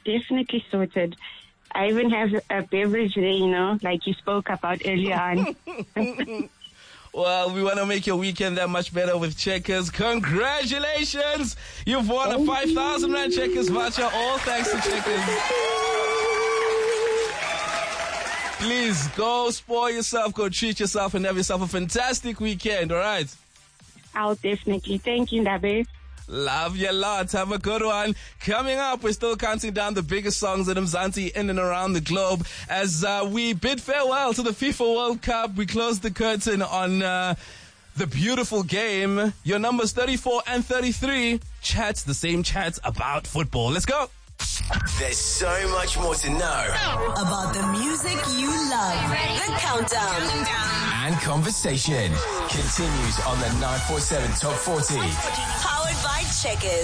definitely sorted. I even have a beverage there, like you spoke about earlier on. Well, we want to make your weekend that much better with Checkers. Congratulations! You've won a 5,000 Rand Checkers voucher, all thanks to Checkers. Please, go spoil yourself, go treat yourself, and have yourself a fantastic weekend, all right? I'll definitely. Thank you, Ndabe. Love you lot. Have a good one. Coming up, we're still counting down the biggest songs in Mzansi in and around the globe as we bid farewell to the FIFA World Cup. We close the curtain on the beautiful game. Your numbers 34 and 33. Chats, the same chats about football. Let's go. There's so much more to know about the music you love. The countdown and conversation continues on the 947 Top 40. Powered by Checkers.